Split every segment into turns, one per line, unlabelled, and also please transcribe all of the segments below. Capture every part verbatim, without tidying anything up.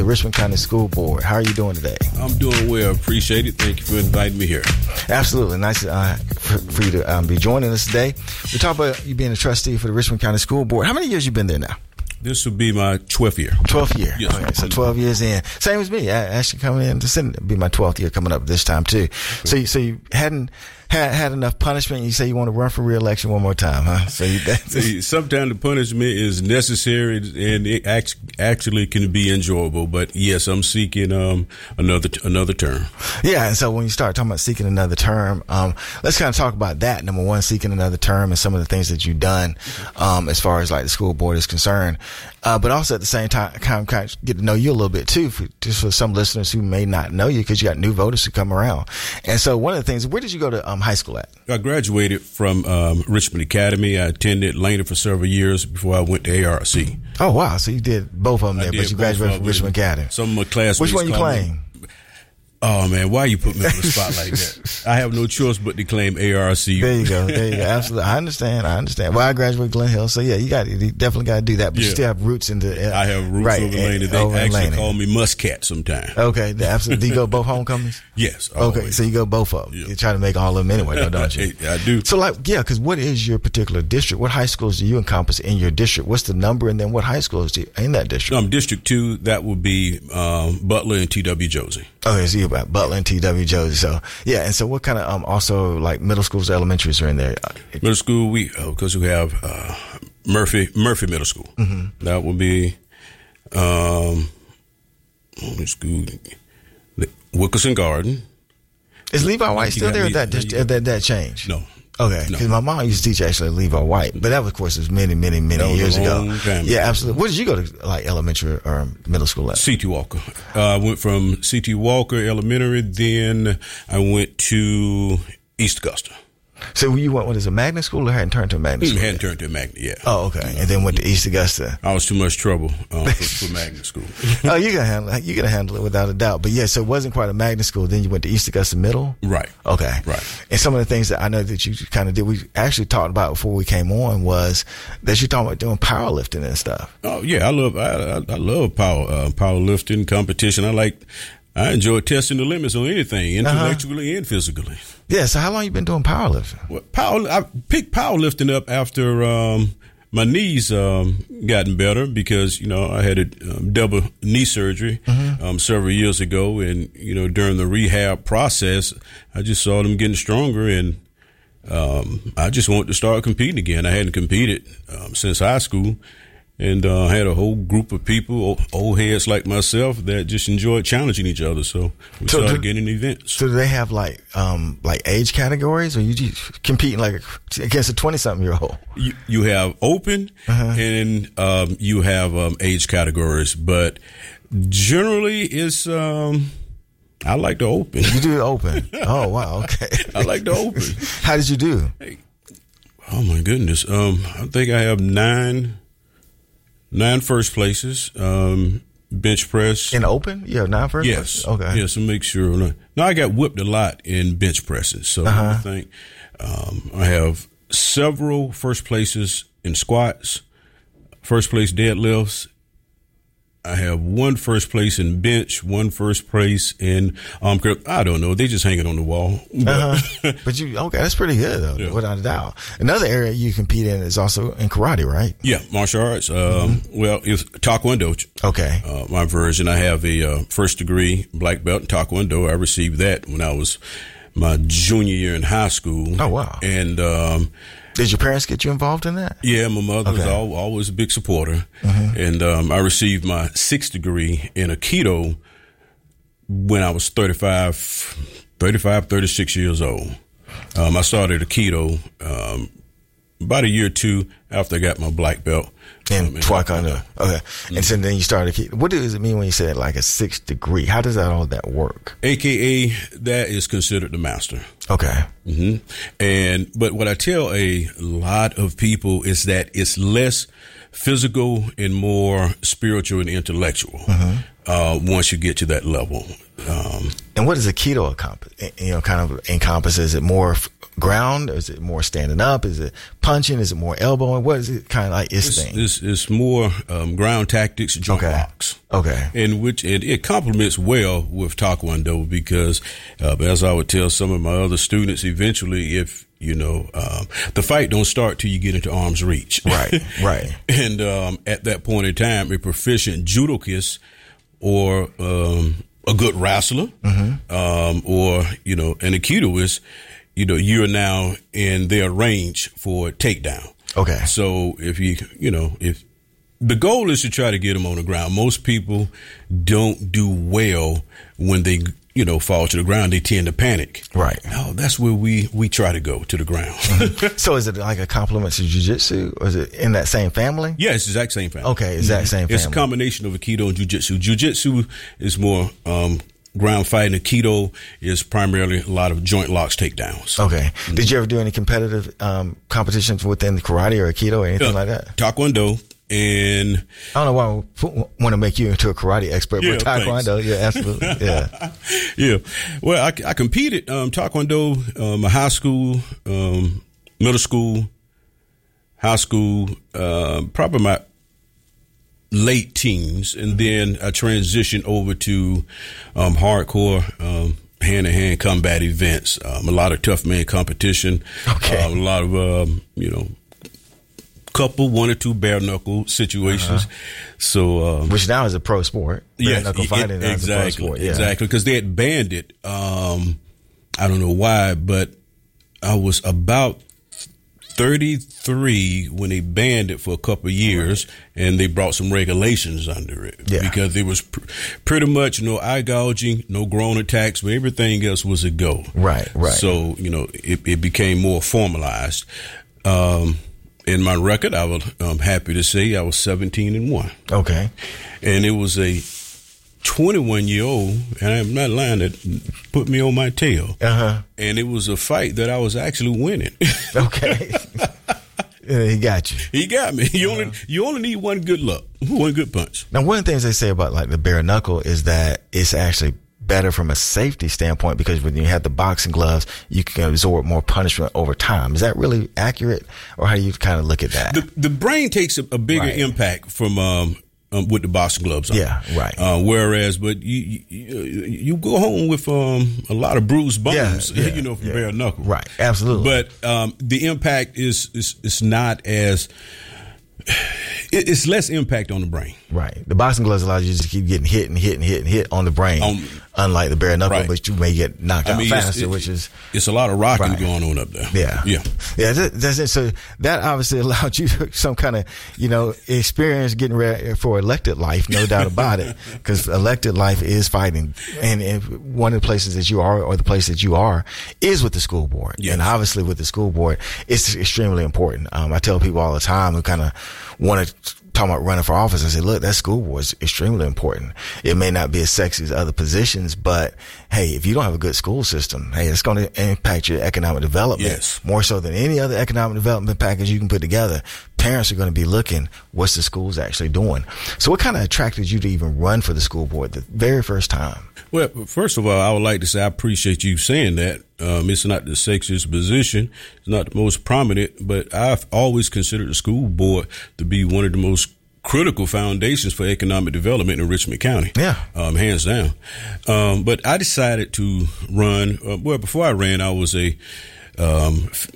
the Richmond County School Board. How are you doing today?
I'm doing well. Appreciate it. Thank you for inviting me here.
Absolutely. Nice uh, for, for you to um, be joining us today. We talk about you being a trustee for the Richmond County School Board. How many years you been there now?
This will be my twelfth year.
twelfth year.
Yes.
Okay, so twelve years in. Same as me. I actually coming in to Senate. It'll be my twelfth year coming up this time too. So you, so you hadn't had, had enough punishment. You say you want to run for re-election one more time, huh? So you,
See, sometimes the punishment is necessary and it act, actually can be enjoyable. But yes, I'm seeking um, another another term.
Yeah, and so when you start talking about seeking another term, um, let's kind of talk about that. Number one, seeking another term and some of the things that you've done um, as far as like the school board is concerned. Uh, but also at the same time, kind of get to know you a little bit too, for, just for some listeners who may not know you, because you got new voters who come around. And so one of the things, where did you go to um, high school at?
I graduated from um, Richmond Academy. I attended Lane for several years before I went to A R C.
Oh, wow. So you did both of them there, but you graduated from Richmond Academy.
Some of my classmates.
Which one you claim?
Oh, man, why you put me on the spot like that? I have no choice but to claim A R C.
There you go. There you go. Absolutely. I understand. I understand. Well, I graduated Glen Hill, so yeah, you got you definitely got to do that. But yeah. You still have roots in the. Uh,
I have roots
right,
over Lane. They
over
actually
Lane.
call me Muscat sometimes.
Okay, absolutely. Do you go both homecomings?
Yes.
Always. Okay, so you go both of them.
Yeah.
You try to make all of them anyway, though, don't you?
I do.
So, like, yeah, because what is your particular district? What high schools do you encompass in your district? What's the number, and then what high schools do you, in that district?
Um, District Two. That would be um, Butler and T W Josie.
Okay, so you about Butler and T W Josie. So yeah, and so what kind of um also like middle schools, elementaries are in there?
Middle school, we because uh, we have uh, Murphy Murphy Middle School. Mm-hmm. That would be um school Wilkerson Garden.
Is Levi White still there? Or that just that that changed?
No.
Okay, because no. my mom used to teach actually Levi White, but that was, of course, was many, many, many years ago. Yeah, absolutely. Where did you go to, like elementary or middle school at?
C T Walker. Uh, I went from C T Walker Elementary, then I went to East Augusta.
So you went, what is a magnet school, or hadn't turned to a magnet school?
Hadn't turned to a magnet, yeah.
Oh, okay. And then went to East Augusta.
I was too much trouble um, for, for magnet school.
Oh, you can handle it. You can handle it without a doubt. But yeah, so it wasn't quite a magnet school. Then you went to East Augusta Middle?
Right.
Okay.
Right.
And some of the things that I know that you kind of did, we actually talked about before we came on, was that you talking about doing powerlifting and stuff.
Oh, yeah. I love, I, I, I love power, uh, powerlifting competition. I like, I enjoy testing the limits on anything, intellectually uh-huh. and physically. Yeah,
so how long you been doing powerlifting?
Well, power, I picked powerlifting up after um, my knees um, gotten better because, you know, I had a um, double knee surgery mm-hmm. um, several years ago. And, you know, during the rehab process, I just saw them getting stronger and um, I just wanted to start competing again. I hadn't competed um, since high school. And uh, I had a whole group of people, old, old heads like myself, that just enjoyed challenging each other. So we so started do, getting events.
So do they have like um, like age categories, or you just competing like against a twenty-something-year-old?
You, you have open, uh-huh. and um, you have um, age categories. But generally, it's um, I like to open.
You do open. Oh, wow. Okay.
I like to open.
How did you do?
Hey, oh, my goodness. Um, I think I have nine... Nine first places, um, bench press.
In open? You have nine first
yes.
places? Okay.
Yes, to make sure. Now, I got whipped a lot in bench presses. So uh-huh. I think um, I have several first places in squats, first place deadlifts. I have one first place in bench, one first place in um. I don't know. They just hang it on the wall. But,
uh-huh. but you okay? That's pretty good though, yeah. Without a doubt. Another area you compete in is also in karate, right?
Yeah, martial arts. Um, mm-hmm. Well, it's Taekwondo.
Okay.
Uh, my version. I have a uh, first degree black belt in Taekwondo. I received that when I was my junior year in high school.
Oh wow!
And um.
Did your parents get you involved in that?
Yeah, my mother okay. was all, always a big supporter. Mm-hmm. And um, I received my sixth degree in Aikido when I was thirty-five, thirty-five, thirty-six years old. Um, I started Aikido um, about a year or two after I got my black belt.
In um, Taekwondo. Okay. Mm-hmm. And so then you started Aikido. What does it mean when you say like a sixth degree? How does that all that work?
A K A that is considered the master.
Okay.
Mm-hmm. And but what I tell a lot of people is that it's less physical and more spiritual and intellectual mm-hmm. uh, once you get to that level. Um,
and what does Aikido encompass? You know, kind of encompass? Is it more f- ground? Is it more standing up? Is it punching? Is it more elbowing? What is it kind of like its,
it's
thing?
It's, it's more um, ground tactics, joint
okay.
locks.
Okay.
In which it, it complements well with Taekwondo because, uh, as I would tell some of my other students, eventually, if you know, um, the fight don't start till you get into arm's reach.
Right. Right.
And um, at that point in time, a proficient judokist or um, a good wrestler, mm-hmm. um, or you know, an aikidoist, you know, you're now in their range for takedown.
Okay.
So if you, you know, if the goal is to try to get them on the ground, most people don't do well when they, you know, fall to the ground. They tend to panic.
Right.
No, that's where we, we try to go, to the ground.
Mm-hmm. So is it like a complement to jiu-jitsu, or is it in that same family?
Yeah, it's the exact same family.
Okay, exact same family.
It's a combination of Aikido and jiu-jitsu. Jiu-jitsu is more um, ground fighting. Aikido is primarily a lot of joint locks, takedowns.
Okay. Mm-hmm. Did you ever do any competitive um, competitions within karate or Aikido or anything uh, like that?
Taekwondo. And
I don't know why I want to make you into a karate expert,
yeah,
but Taekwondo, thanks. yeah, absolutely, yeah,
yeah. Well, I, I competed um, Taekwondo, um, high school, um, middle school, high school, uh, probably my late teens, and then I transitioned over to um, hardcore. Um, hand-to-hand combat events, um, a lot of tough man competition,
okay.
uh, a lot of um, you know. couple, one or two bare knuckle situations. Uh-huh. So, um,
which now is a pro sport. Bare
yeah,
knuckle fighting
it, exactly,
is a pro sport. Yeah.
Exactly, because they had banned it. Um, I don't know why, but I was about thirty-three when they banned it for a couple of years, right. and they brought some regulations under it
yeah.
because there was pr- pretty much no eye gouging, no groin attacks, but everything else was a go.
Right, right.
So you know, it, it became more formalized. Um, In my record, I was um, happy to say I was seventeen and one.
Okay.
And it was a twenty-one year old, and I'm not lying, that put me on my tail.
Uh-huh.
And it was a fight that I was actually winning.
Okay. Yeah, he got you.
He got me. You
uh-huh.
only you only need one good luck, one good punch.
Now, one of the things they say about like the bare knuckle is that it's actually better from a safety standpoint because when you have the boxing gloves, you can absorb more punishment over time. Is that really accurate, or how do you kind of look at that?
The, the brain takes a, a bigger right. impact from um, um, with the boxing gloves on.
Yeah, right.
Uh, whereas, but you, you you go home with um, a lot of bruised bones, yeah, yeah, you know, from
yeah.
bare knuckle.
Right, absolutely.
But um, the impact is, is is not as. It's less impact on the brain.
Right. The boxing gloves allow you to keep getting hit and hit and hit and hit on the brain,
on,
unlike the bare knuckle,
right.
but you may get knocked
I
out
mean,
faster,
it's,
which is...
It's a lot of rocking
right.
going on up there.
Yeah.
Yeah.
Yeah, that, that's it. So that obviously allowed you some kind of, you know, experience getting ready for elected life, no doubt about it, because elected life is fighting. And, and one of the places that you are, or the place that you are, is with the school board. Yes. And obviously with the school board, it's extremely important. Um, I tell people all the time who kind of want to talk about running for office, I say, look, that school board is extremely important. It may not be as sexy as other positions, but hey, if you don't have a good school system, hey, it's going to impact your economic development
yes.
more so than any other economic development package you can put together. Parents are going to be looking, what's the schools actually doing? So what kind of attracted you to even run for the school board the very first time?
Well, first of all, I would like to say I appreciate you saying that. Um, it's not the sexiest position. It's not the most prominent, but I've always considered the school board to be one of the most critical foundations for economic development in Richmond County.
Yeah.
Um, hands down. Um, but I decided to run. Uh, well, before I ran, I was a um, f-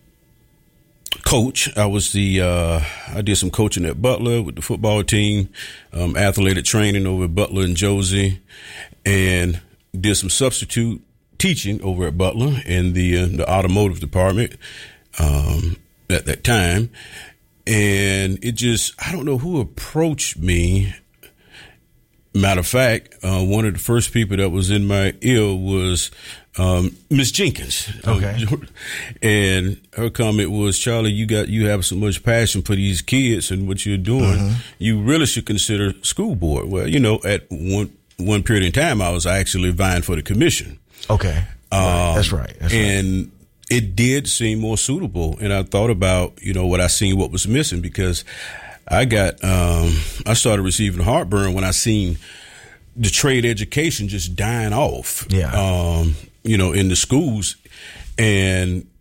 coach. I was the, uh, I did some coaching at Butler with the football team, um, athletic training over at Butler and Josie, and did some substitute teaching over at Butler in the uh, the automotive department um, at that time. And it just, I don't know who approached me. Matter of fact, uh, one of the first people that was in my ear was um, Miss Jenkins.
Okay.
Um, and her comment was, Charlie, you got you have so much passion for these kids and what you're doing. Mm-hmm. You really should consider school board. Well, you know, at one one period in time, I was actually vying for the commission.
Okay.
Um,
right. That's right. That's
and
right.
It did seem more suitable. And I thought about, you know, what I seen, what was missing, because I got, um, I started receiving heartburn when I seen the trade education just dying off,
yeah.
um, you know, in the schools. And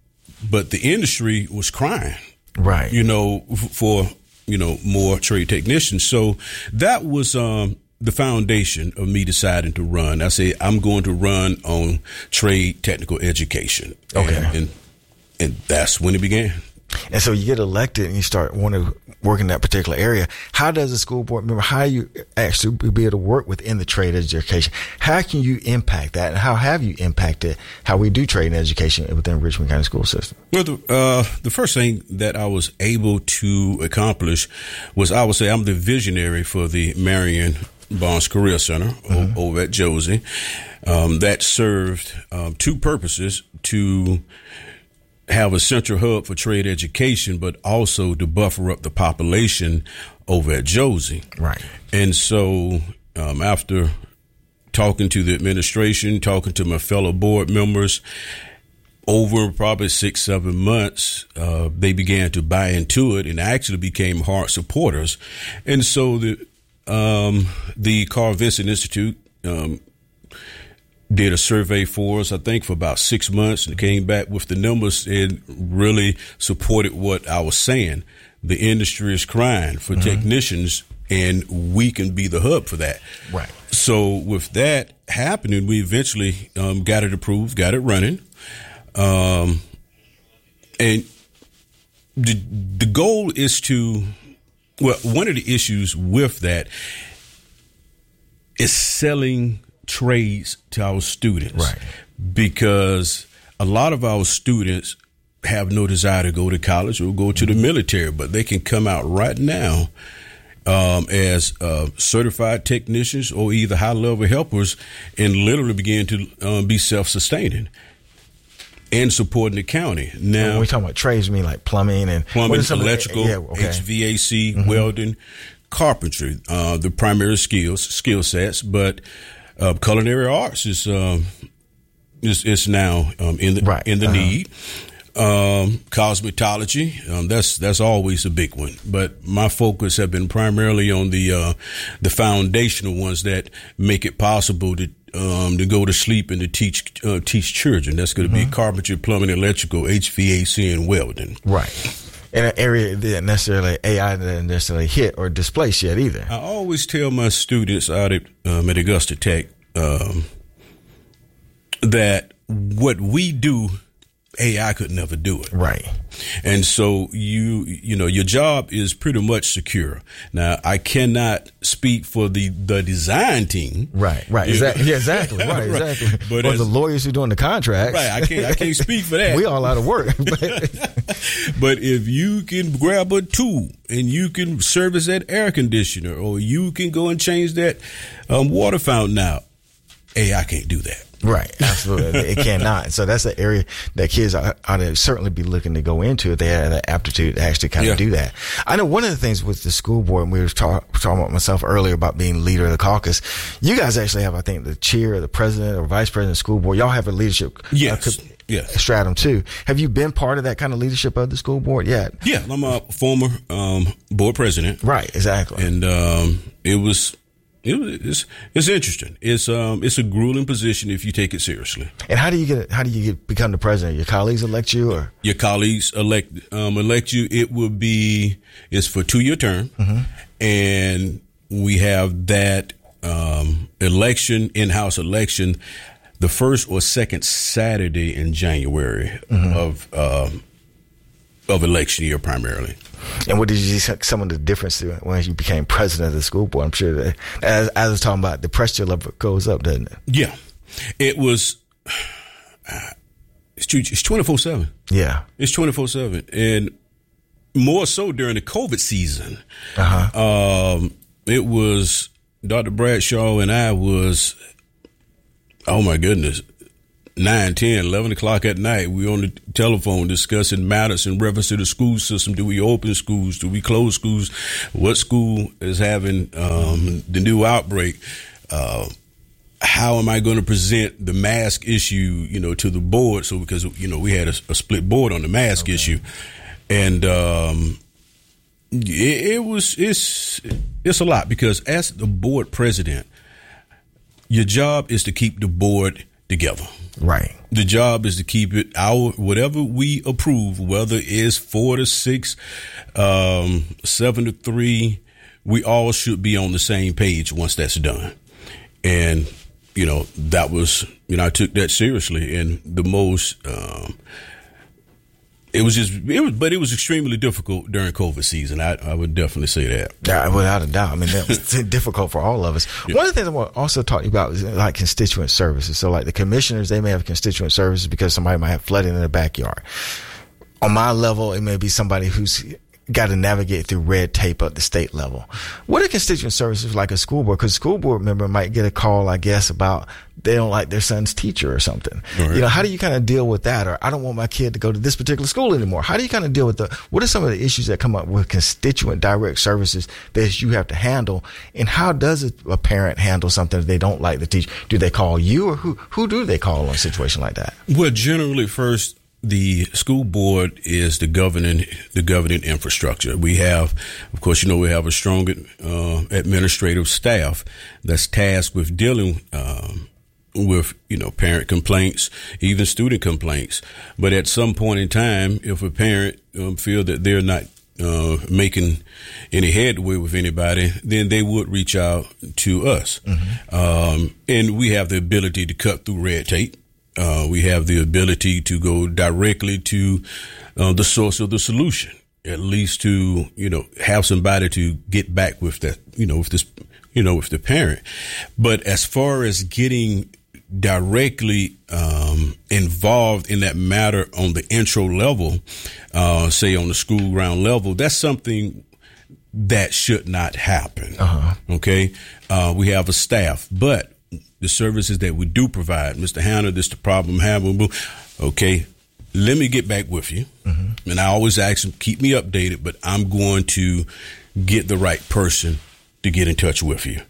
but the industry was crying,
right?
You know, for you know more trade technicians. So that was um, the foundation of me deciding to run. I said I'm going to run on trade technical education.
Okay,
and and, and that's when it began.
And so you get elected and you start wanting to work in that particular area. How does a school board member, how you actually be able to work within the trade education? How can you impact that? And how have you impacted how we do trade and education within Richmond County school system?
Well, the, uh, the first thing that I was able to accomplish was, I would say, I'm the visionary for the Marion Barnes Career Center mm-hmm. over at Josie. Um, that served um, two purposes: to have a central hub for trade education, but also to buffer up the population over at Josie.
Right.
And so um, after talking to the administration, talking to my fellow board members, over probably six, seven months, uh, they began to buy into it and actually became hard supporters. And so the um, the Carl Vinson Institute um did a survey for us, I think, for about six months and came back with the numbers and really supported what I was saying. The industry is crying for mm-hmm. technicians, and we can be the hub for that.
Right.
So with that happening, we eventually um, got it approved, got it running. Um, and the, the goal is to, well, one of the issues with that is selling trades to our students,
right?
Because a lot of our students have no desire to go to college or go to the military, but they can come out right now um, as uh, certified technicians or either high-level helpers and literally begin to um, be self-sustaining and supporting the county. Now,
when we talking about trades, you mean like plumbing and
plumbing, electrical,
the, yeah, okay.
H V A C,
mm-hmm.
welding, carpentry, uh, the primary skills, skill sets, but Uh, culinary arts is um, is, is now um, in the
right.
in the
uh-huh.
need. Um, cosmetology, um, that's that's always a big one. But my focus have been primarily on the uh, the foundational ones that make it possible to um, to go to sleep and to teach uh, teach children. That's going to mm-hmm. be carpentry, plumbing, electrical, H V A C, and welding.
Right. In an area that necessarily A I didn't necessarily hit or displace yet either.
I always tell my students out at, um, at Augusta Tech um, that what we do, A I could never do it.
Right.
And so you, you know, your job is pretty much secure. Now, I cannot speak for the, the design team.
Right, right. Exactly. Yeah, exactly. Right,
right.
exactly.
But
or
as,
the lawyers who doing the contracts.
Right. I can't, I can't speak for that.
We all out of work. But,
but if you can grab a tool and you can service that air conditioner or you can go and change that um, water fountain out, A I can't do that.
Right, absolutely. It cannot. So that's an area that kids ought to certainly be looking to go into if they have the aptitude to actually kind of
yeah.
do that. I know one of the things with the school board, and we were talk, talking about myself earlier about being leader of the caucus. You guys actually have, I think, the chair, the president, or vice president of the school board. Y'all have a leadership
yes.
uh,
yes.
stratum too. Have you been part of that kind of leadership of the school board yet?
Yeah, I'm a former um, board president.
Right, exactly.
And um, it was. It, it's it's interesting. It's um it's a grueling position if you take it seriously.
And how do you get how do you get become the president? Your colleagues elect you, or
your colleagues elect um elect you? It will be it's for two year term, mm-hmm. and we have that um election in house election the first or second Saturday in January mm-hmm. of um of election year primarily.
And what did you see some of the difference when you became president of the school board? I'm sure that, as, as I was talking about, the pressure level goes up, doesn't it?
Yeah. It was, uh, it's twenty-four seven.
Yeah.
It's twenty-four seven. And more so during the COVID season.
Uh-huh.
Um, it was, Doctor Bradshaw and I was, oh my goodness, nine, ten, eleven o'clock at night, we on the telephone discussing matters in reference to the school system. Do we open schools? Do we close schools? What school is having um, the new outbreak? Uh, how am I going to present the mask issue, you know, to the board? So because, you know, we had a, a split board on the mask okay. issue. And um, it, it was, it's, it's a lot because as the board president, your job is to keep the board together.
Right.
the job is to keep it our whatever we approve, whether it's four to six, um, seven to three. We all should be on the same page once that's done. And you know that was you know I took that seriously, and the most. Um, It was just, it was, but it was extremely difficult during COVID season. I, I would definitely say that.
Yeah, without a doubt. I mean, that was difficult for all of us. Yeah. One of the things I want to also talk to you about is like constituent services. So, like the commissioners, they may have constituent services because somebody might have flooding in their backyard. On my level, it may be somebody who's got to navigate through red tape at the state level. What are constituent services like a school board? Because a school board member might get a call, I guess, about they don't like their son's teacher or something. Right. You know, how do you kind of deal with that? Or I don't want my kid to go to this particular school anymore. How do you kind of deal with the, what are some of the issues that come up with constituent direct services that you have to handle? And how does a, a parent handle something if they don't like the teacher? Do they call you, or who, who do they call in a situation like that?
Well, generally first, the school board is the governing the governing infrastructure. We have, of course, you know, we have a strong uh, administrative staff that's tasked with dealing um, with, you know, parent complaints, even student complaints. But at some point in time, if a parent um, feel that they're not uh, making any headway with anybody, then they would reach out to us. Mm-hmm. Um, and we have the ability to cut through red tape. Uh, we have the ability to go directly to uh, the source of the solution, at least to, you know, have somebody to get back with that, you know, with this, you know, with the parent. But as far as getting directly um, involved in that matter on the intro level, uh, say on the school ground level, that's something that should not happen. Uh-huh. Okay. Uh, we have a staff, but the services that we do provide, Mister Hannah, this is the problem having. Okay, let me get back with you. Mm-hmm. And I always ask them, keep me updated, but I'm going to get the right person to get in touch with you.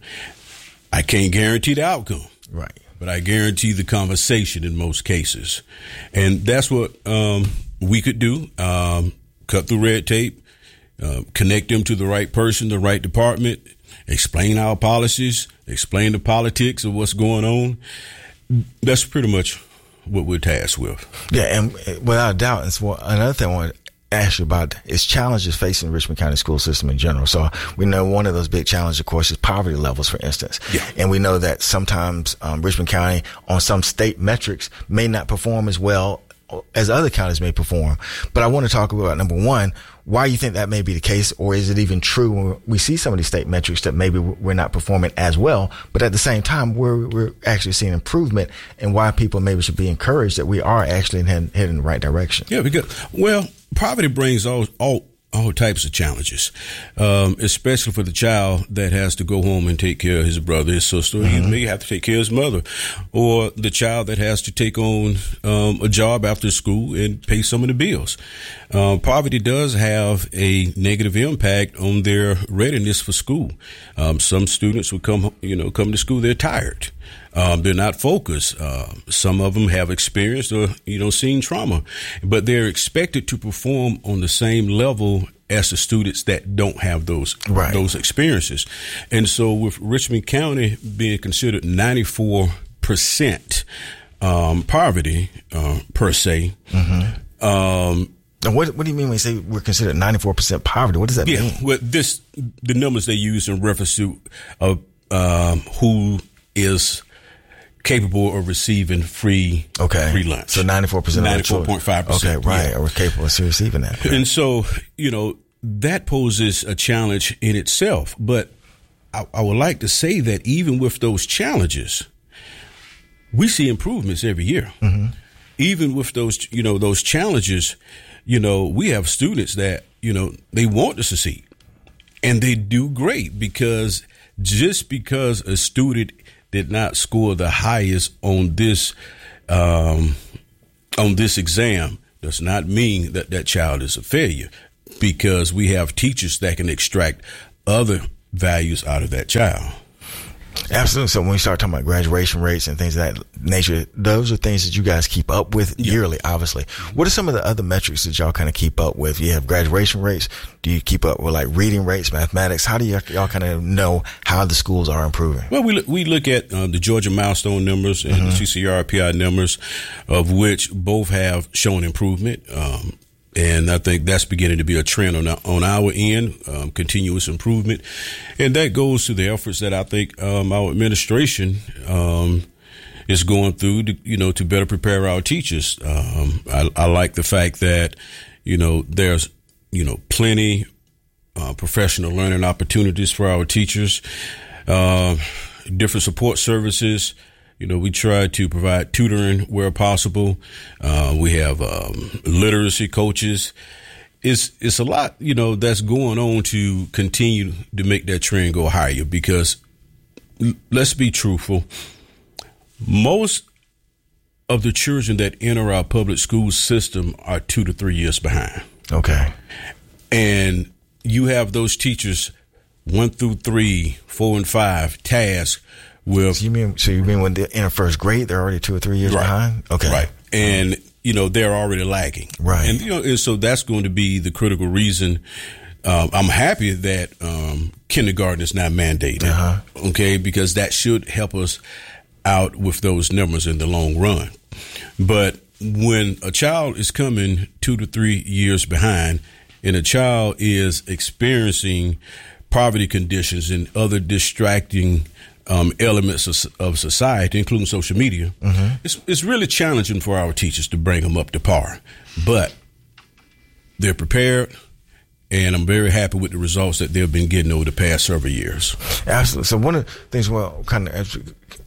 I can't guarantee the outcome.
Right.
But I guarantee the conversation in most cases. And that's what um, we could do. Um, cut through red tape, uh, connect them to the right person, the right department, explain our policies, explain the politics of what's going on. That's pretty much what we're tasked with.
Yeah, and without a doubt, it's one, another thing I want to ask you about is challenges facing the Richmond County school system in general. So we know one of those big challenges, of course, is poverty levels, for instance. Yeah. And we know that sometimes um, Richmond County, on some state metrics, may not perform as well as other counties may perform. But I want to talk about, number one, why you think that may be the case, or is it even true when we see some of these state metrics that maybe we're not performing as well, but at the same time, we're, we're actually seeing improvement, and why people maybe should be encouraged that we are actually heading in the right direction?
Yeah, because, well, poverty brings all, all, all types of challenges, um, especially for the child that has to go home and take care of his brother, his sister. Mm-hmm. He may have to take care of his mother, or the child that has to take on um, a job after school and pay some of the bills. Uh, poverty does have a negative impact on their readiness for school. Um, some students will come, you know, come to school, they're tired. Um, they're not focused. Uh, some of them have experienced or, you know, seen trauma, but they're expected to perform on the same level as the students that don't have those, right. those experiences. And so with Richmond County being considered ninety-four percent, um, poverty, uh, per se, mm-hmm. um,
And what what do you mean when you say we're considered ninety-four percent poverty? What does that
yeah,
mean?
Well, this, the numbers they use in reference to, uh, um, who is capable of receiving free
okay.
free lunch.
So ninety-four percent
ninety-four point five percent.
Okay, right.
Yeah.
Are capable of receiving that. Yeah.
And so, you know, that poses a challenge in itself. But I, I would like to say that even with those challenges, we see improvements every year. Mm-hmm. Even with those, you know, those challenges, you know, we have students that, you know, they want to succeed and they do great, because just because a student did not score the highest on this um, on this exam does not mean that that child is a failure, because we have teachers that can extract other values out of that child.
Absolutely. So when we start talking about graduation rates and things of that nature, those are things that you guys keep up with yeah. yearly, obviously. What are some of the other metrics that y'all kind of keep up with? You have graduation rates. Do you keep up with like reading rates, mathematics? How do you, y'all kind of know how the schools are improving?
Well, we look, we look at um, the Georgia milestone numbers and mm-hmm. the C C R P I numbers, of which both have shown improvement. Um, And I think that's beginning to be a trend on our, on our end, um, continuous improvement. And that goes to the efforts that I think um, our administration um, is going through, to, you know, to better prepare our teachers. Um, I, I like the fact that, you know, there's, you know, plenty uh, professional learning opportunities for our teachers, uh, different support services. You know, we try to provide tutoring where possible. Uh, we have um, literacy coaches. It's it's a lot, you know, that's going on to continue to make that trend go higher, because let's be truthful. Most of the children that enter our public school system are two to three years behind.
Okay.
And you have those teachers one through three, four and five tasks. Well,
so you mean so you mean when they're in first grade, they're already two or three years
right,
behind? Okay.
Right. And, you know, they're already lagging.
Right.
And, you know, and so that's going to be the critical reason. Um, I'm happy that um, kindergarten is not mandated. Uh-huh. Okay. Because that should help us out with those numbers in the long run. But when a child is coming two to three years behind, and a child is experiencing poverty conditions and other distracting Um, elements of, of society, including social media, mm-hmm. it's it's really challenging for our teachers to bring them up to par. But they're prepared, and I'm very happy with the results that they've been getting over the past several years.
Absolutely. So one of the things we'll kind of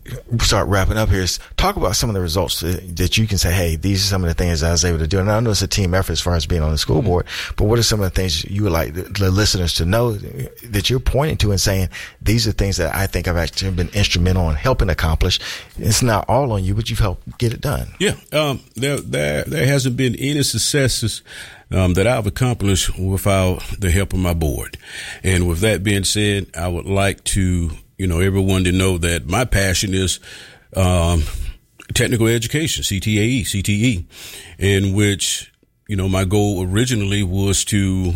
start wrapping up here is talk about some of the results that you can say, hey, these are some of the things I was able to do. And I know it's a team effort as far as being on the school board, but what are some of the things you would like the listeners to know that you're pointing to and saying, these are things that I think I've actually been instrumental in helping accomplish? It's not all on you, but you've helped get it done.
Yeah. Um, there, there, there hasn't been any successes Um, that I've accomplished without the help of my board. And with that being said, I would like to, you know, everyone to know that my passion is um, technical education, C T A E, C T E, in which, you know, my goal originally was to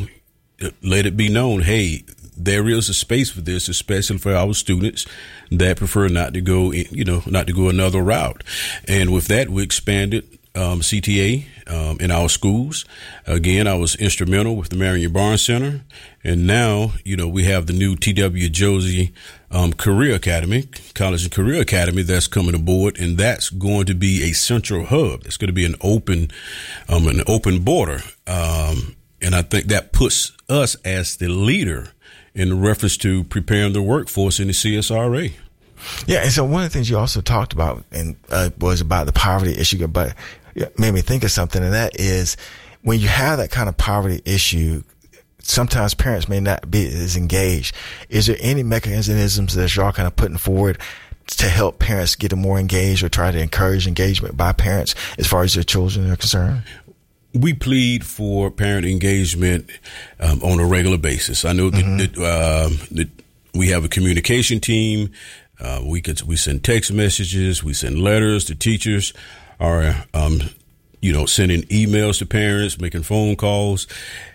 let it be known, hey, there is a space for this, especially for our students that prefer not to go, you know, not to go another route. And with that, we expanded Um, C T A um, in our schools. Again, I was instrumental with the Marion Barnes Center. And now, you know, we have the new T W Josie um, Career Academy, College and Career Academy that's coming aboard. And that's going to be a central hub. It's going to be an open, um, an open border. Um, and I think that puts us as the leader in reference to preparing the workforce in the C S R A.
Yeah, and so one of the things you also talked about and uh, was about the poverty issue, but it made me think of something, and that is when you have that kind of poverty issue, sometimes parents may not be as engaged. Is there any mechanisms that y'all kind of putting forward to help parents get more engaged or try to encourage engagement by parents as far as their children are concerned?
We plead for parent engagement um, on a regular basis. I know that, mm-hmm. that, um, that we have a communication team. Uh, we could, we send text messages, we send letters to teachers, or, um, you know, sending emails to parents, making phone calls.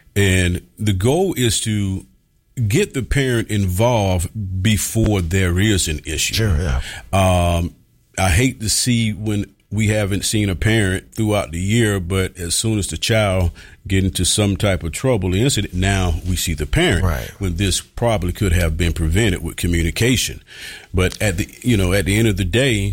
And the goal is to get the parent involved before there is an issue.
Sure, yeah.
Um, I hate to see when we haven't seen a parent throughout the year, but as soon as the child get into some type of trouble incident, now we see the parent.
Right.
When this probably could have been prevented with communication. But at the, you know, at the end of the day,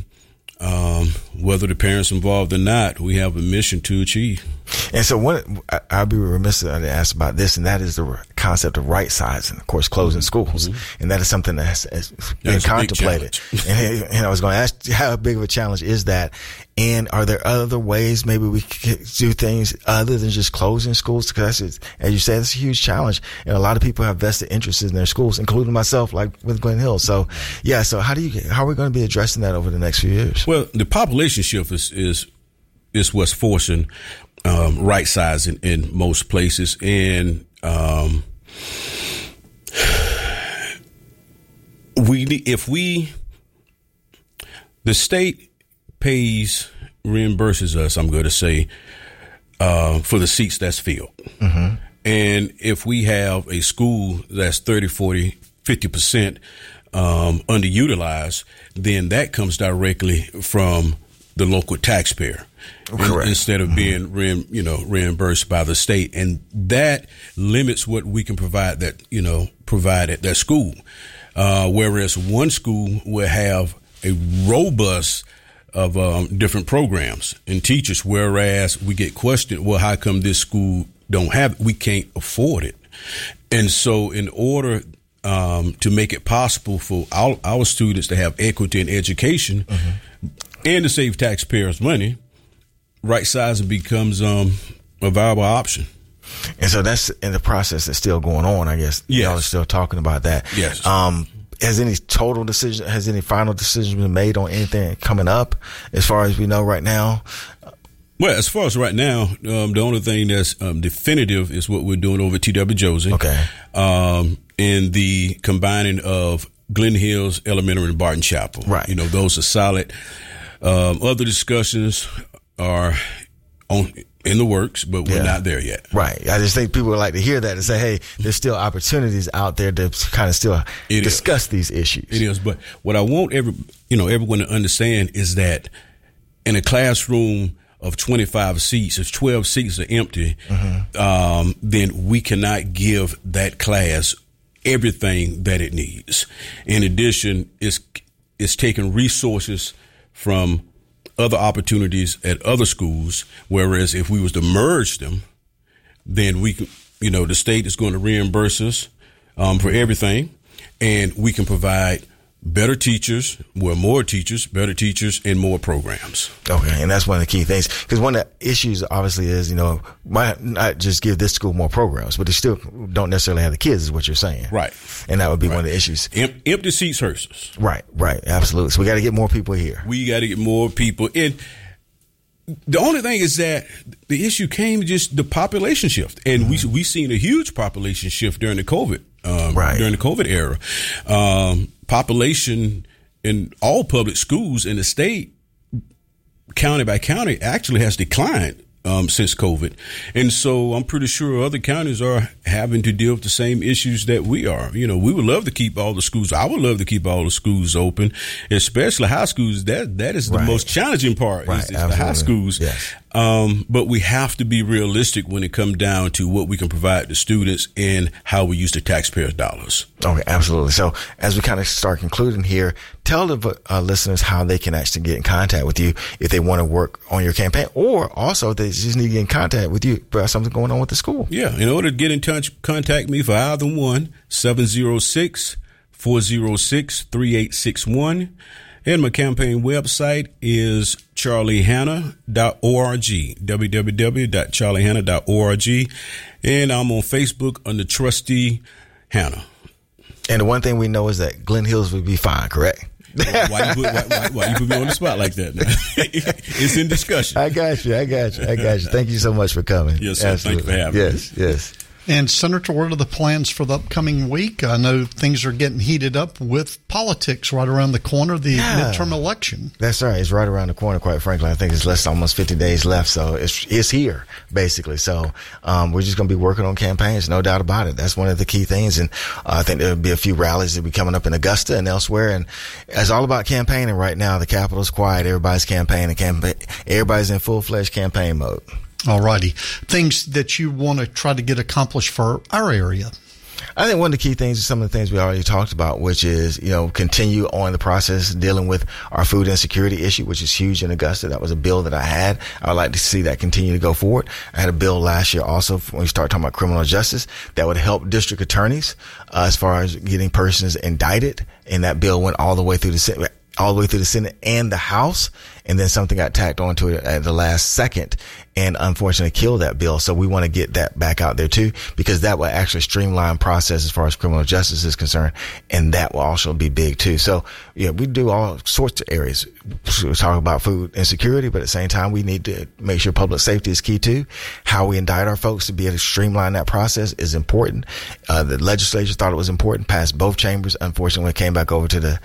um, whether the parents involved or not, we have a mission to achieve.
And so one, I'll be remiss to ask about this, and that is the concept of right sizing, of course, closing schools. Mm-hmm. And that is something that has, has been
That's
contemplated. and, and I was going to ask you, how big of a challenge is that? And are there other ways maybe we could do things other than just closing schools? Because as you said, it's a huge challenge. And a lot of people have vested interests in their schools, including myself, like with Glen Hill. So, yeah, so how do you, how are we going to be addressing that over the next few years?
Well, the population shift is, is, is what's forcing um, right sizing in most places. And um, we, if we the state pays, reimburses us, I'm going to say, uh, for the seats that's filled. Mm-hmm. And if we have a school that's thirty, forty, fifty percent um, underutilized, then that comes directly from the local taxpayer.
Correct.
Instead of being, reim, you know, reimbursed by the state. And that limits what we can provide that, you know, provide at that school. Uh, whereas one school will have a robust of um, different programs and teachers, whereas we get questioned, well, how come this school don't have it? We can't afford it. And so in order um, to make it possible for our, our students to have equity in education mm-hmm. and to save taxpayers money, right sizing becomes um, a viable option.
And so that's in the process that's still going on, I guess.
Yes.
Y'all are still talking about that.
Yes.
Um, has any total decision, has any final decision been made on anything coming up as far as we know right now?
Well, as far as right now, um, the only thing that's um, definitive is what we're doing over at T W Josie.
Okay.
Um, in the combining of Glen Hills Elementary and Barton Chapel.
Right.
You know, those are solid. Um, other discussions are on in the works, but we're yeah. not there yet.
Right. I just think people would like to hear that and say, hey, there's still opportunities out there to kind of still it discuss is. these issues.
It is. But what I want every, you know, everyone to understand is that in a classroom of twenty-five seats, if twelve seats are empty, mm-hmm. um, then we cannot give that class everything that it needs. In addition, it's, it's taking resources from other opportunities at other schools, whereas if we was to merge them, then we can, you know, the state is going to reimburse us um, for everything, and we can provide better teachers, well, more teachers, better teachers, and more programs.
Okay, and that's one of the key things. Because one of the issues, obviously, is, you know, why not just give this school more programs, but they still don't necessarily have the kids, is what you're saying.
Right.
And that would be
right.
one of the issues.
Em- empty seats hurts us.
Right, right, absolutely. So we got to get more people here.
We got to get more people in. The only thing is that the issue came just the population shift, and mm-hmm. we we seen a huge population shift during the COVID, um,
right.
during the COVID era. Um, population in all public schools in the state, county by county, actually has declined um, since COVID, and so I'm pretty sure other counties are having to deal with the same issues that we are. You know, we would love to keep all the schools. I would love to keep all the schools open, especially high schools. That that is the
right.
most challenging part.
Right.
Is, is the high schools.
Yes.
Um, but we have to be realistic when it comes down to what we can provide to students and how we use the taxpayers' dollars.
Okay, absolutely. So as we kind of start concluding here, tell the uh, listeners how they can actually get in contact with you if they want to work on your campaign, or also if they just need to get in contact with you about something going on with the school.
Yeah, in order to get in touch, contact me for either one, seven oh six, four oh six, three eight six one. And my campaign website is charlie hanna dot org, w w w dot charlie hanna dot org. And I'm on Facebook under Trustee Hanna.
And the one thing we know is that Glen Hills would be fine, correct?
why, you put, why, why, why you put me on the spot like that? It's in discussion.
I got you. I got you. I got you. Thank you so much for coming.
Yes, sir. Absolutely. Thank you for having
yes,
me.
Yes, yes.
And Senator, what are the plans for the upcoming week? I know things are getting heated up with politics right around the corner, the yeah. midterm election.
That's right. It's right around the corner, quite frankly. I think it's less almost fifty days left. So it's it's here, basically. So um, we're just going to be working on campaigns, no doubt about it. That's one of the key things. And uh, I think there'll be a few rallies that will be coming up in Augusta and elsewhere. And it's all about campaigning right now. The Capitol's quiet. Everybody's campaigning. Campaign. Everybody's in full-fledged campaign mode.
All righty. Things that you want to try to get accomplished for our area.
I think one of the key things is some of the things we already talked about, which is, you know, continue on the process dealing with our food insecurity issue, which is huge in Augusta. That was a bill that I had. I would like to see that continue to go forward. I had a bill last year also when we start talking about criminal justice that would help district attorneys uh, as far as getting persons indicted. And that bill went all the way through the Senate. all the way through the Senate and the House, and then something got tacked onto it at the last second and unfortunately killed that bill. So we want to get that back out there too, because that will actually streamline process as far as criminal justice is concerned, and that will also be big too. So yeah, we do all sorts of areas. We talk about food insecurity, but at the same time, we need to make sure public safety is key too. How we indict our folks to be able to streamline that process is important. Uh, the legislature thought it was important, passed both chambers. Unfortunately, it came back over to the